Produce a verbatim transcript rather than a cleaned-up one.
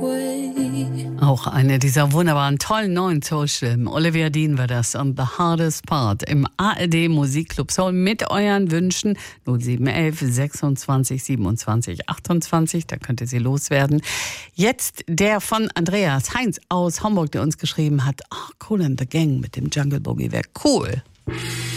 Auch eine dieser wunderbaren, tollen neuen Soul-Stimmen. Olivia Dean war das und The Hardest Part im A R D Musikclub Soul mit euren Wünschen null sieben eins eins sechsundzwanzig siebenundzwanzig achtundzwanzig. Da könnt ihr sie loswerden. Jetzt der von Andreas Heinz aus Hamburg, der uns geschrieben hat, oh, Kool and the Gang mit dem Jungle Boogie wäre cool.